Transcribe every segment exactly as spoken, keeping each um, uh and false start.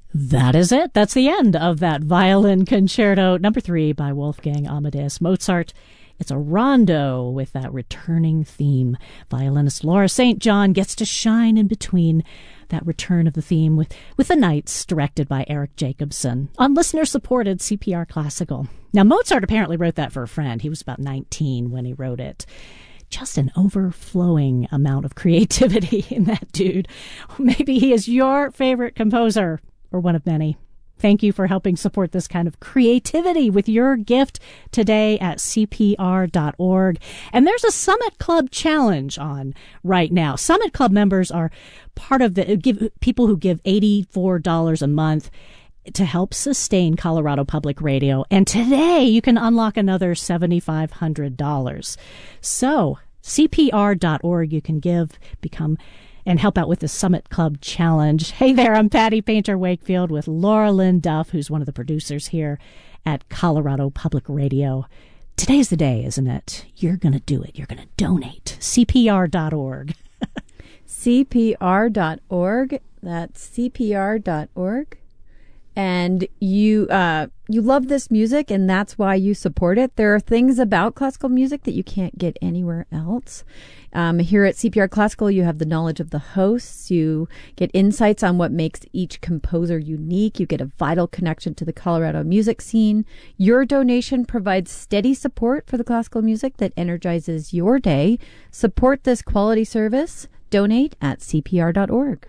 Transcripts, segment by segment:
That is it. That's the end of that Violin Concerto number three by Wolfgang Amadeus Mozart. It's a rondo with that returning theme. Violinist Laura Saint John gets to shine in between that return of the theme with, with the Knights, directed by Eric Jacobson, on listener-supported C P R Classical. Now, Mozart apparently wrote that for a friend. He was about nineteen when he wrote it. Just an overflowing amount of creativity in that dude. Maybe he is your favorite composer, or one of many. Thank you for helping support this kind of creativity with your gift today at C P R dot org. And there's a Summit Club challenge on right now. Summit Club members are part of the give people who give eighty-four dollars a month to help sustain Colorado Public Radio. And today you can unlock another seven thousand five hundred dollars. So C P R dot org, you can give, become and help out with the Summit Club Challenge. Hey there, I'm Patty Painter Wakefield with Laura Lynn Duff, who's one of the producers here at Colorado Public Radio. Today's the day, isn't it? You're going to do it. You're going to donate. C P R dot org. C P R dot org. That's C P R dot org. And you uh, you love this music, and that's why you support it. There are things about classical music that you can't get anywhere else. Um, here at C P R Classical, you have the knowledge of the hosts. You get insights on what makes each composer unique. You get a vital connection to the Colorado music scene. Your donation provides steady support for the classical music that energizes your day. Support this quality service. Donate at C P R dot org.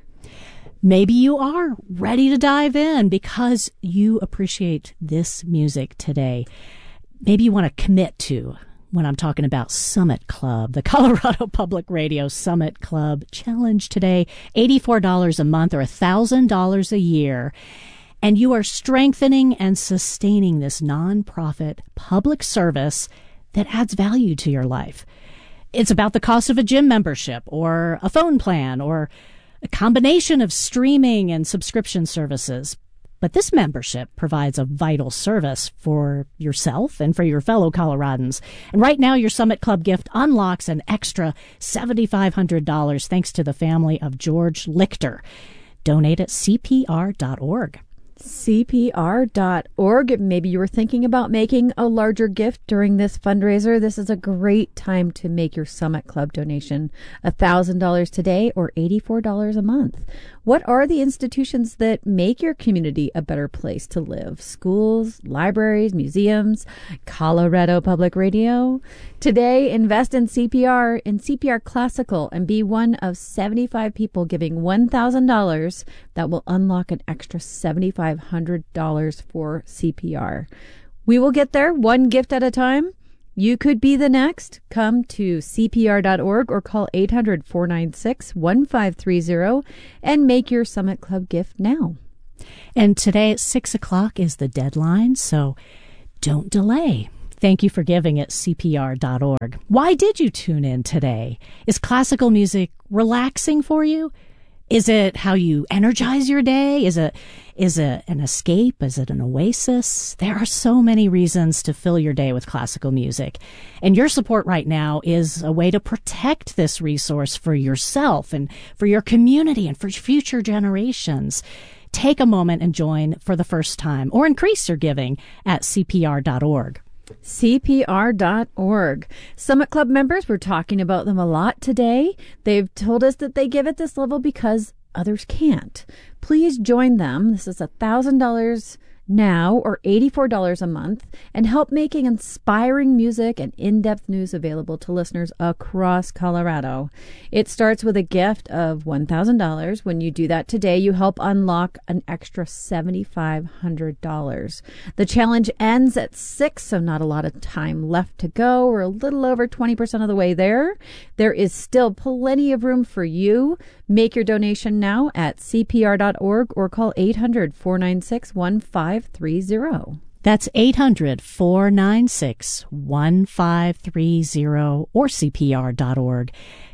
Maybe you are ready to dive in because you appreciate this music today. Maybe you want to commit to, when I'm talking about Summit Club, the Colorado Public Radio Summit Club Challenge today, eighty-four dollars a month or one thousand dollars a year. And you are strengthening and sustaining this nonprofit public service that adds value to your life. It's about the cost of a gym membership or a phone plan or a combination of streaming and subscription services. But this membership provides a vital service for yourself and for your fellow Coloradans. And right now, your Summit Club gift unlocks an extra seven thousand five hundred dollars thanks to the family of George Lichter. Donate at C P R dot org. C P R dot org. Maybe you were thinking about making a larger gift during this fundraiser. This is a great time to make your Summit Club donation. one thousand dollars today or eighty-four dollars a month. What are the institutions that make your community a better place to live? Schools, libraries, museums, Colorado Public Radio. Today, invest in C P R, in C P R Classical, and be one of seventy-five people giving one thousand dollars that will unlock an extra seven thousand five hundred dollars for C P R. We will get there one gift at a time. You could be the next. Come to C P R dot org or call eight hundred, four nine six, one five three zero and make your Summit Club gift now. And today at six o'clock is the deadline, so don't delay. Thank you for giving at C P R dot org. Why did you tune in today? Is classical music relaxing for you? Is it how you energize your day? Is it is it an escape? Is it an oasis? There are so many reasons to fill your day with classical music. And your support right now is a way to protect this resource for yourself and for your community and for future generations. Take a moment and join for the first time or increase your giving at C P R dot org. C P R dot org. Summit Club members, we're talking about them a lot today. They've told us that they give at this level because others can't. Please join them. This is one thousand dollars now or eighty-four dollars a month and help making inspiring music and in-depth news available to listeners across Colorado. It starts with a gift of one thousand dollars. When you do that today, you help unlock an extra seven thousand five hundred dollars. The challenge ends at six, so not a lot of time left to go. We're a little over twenty percent of the way there. There is still plenty of room for you. Make your donation now at C P R dot org or call eight hundred, four nine six, one five three zero. That's eight hundred, four nine six, one five three zero or C P R dot org.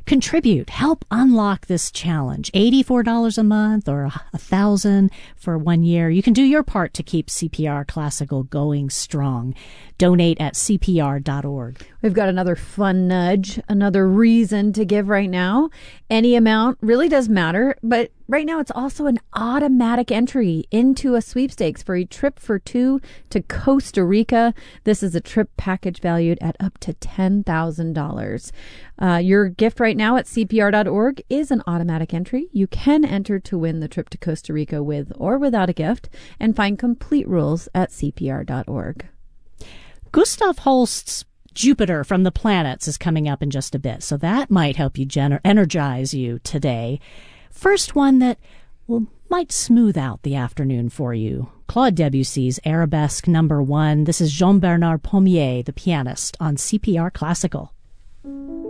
Contribute. Help unlock this challenge. eighty-four dollars a month or a thousand for one year. You can do your part to keep C P R Classical going strong. Donate at C P R dot org. We've got another fun nudge, another reason to give right now. Any amount really does matter, but right now it's also an automatic entry into a sweepstakes for a trip for two to Costa Rica. This is a trip package valued at up to ten thousand dollars. Uh, your gift right now at C P R dot org is an automatic entry. You can enter to win the trip to Costa Rica with or without a gift, and find complete rules at C P R dot org. Gustav Holst's Jupiter from the Planets is coming up in just a bit, so that might help you gener- energize you today. First one that well, might smooth out the afternoon for you. Claude Debussy's Arabesque Number One. This is Jean-Bernard Pommier, the pianist, on C P R Classical.